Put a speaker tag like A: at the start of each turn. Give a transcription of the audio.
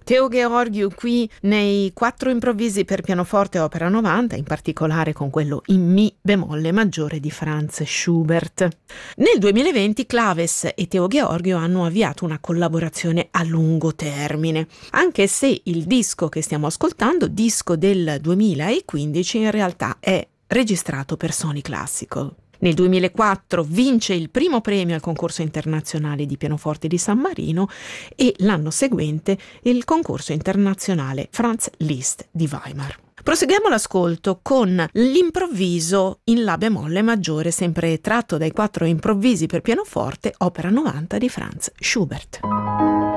A: Teo Georgiou qui nei 4 improvvisi per pianoforte opera 90, in particolare con quello in Mi bemolle maggiore di Franz Schubert. Nel 2020 Claves e Teo Georgiou hanno avviato una collaborazione a lungo termine, anche se il disco che stiamo ascoltando, disco del 2015, in realtà è registrato per Sony Classical. Nel 2004 vince il primo premio al concorso internazionale di pianoforte di San Marino e l'anno seguente il concorso internazionale Franz Liszt di Weimar. Proseguiamo l'ascolto con l'improvviso in La bemolle maggiore, sempre tratto dai 4 improvvisi per pianoforte, opera 90 di Franz Schubert.